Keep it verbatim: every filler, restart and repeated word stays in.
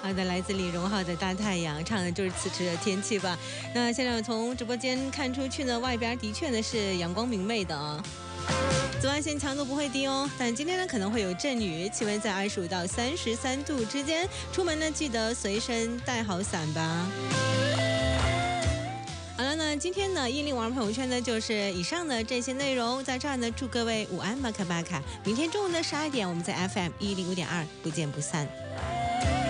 好的，来自李荣浩的《大太阳》，唱的就是此时的天气吧。那现在我从直播间看出去呢，外边的确呢是阳光明媚的啊、哦，紫外线强度不会低哦，但今天呢可能会有阵雨，气温在二十五到三十三度之间，出门呢记得随身带好伞吧。好了，那今天呢，印力网朋友圈呢，就是以上的这些内容，在这儿呢，祝各位午安，巴卡巴卡。明天中午的十二点，我们在 F M 一零五点二不见不散。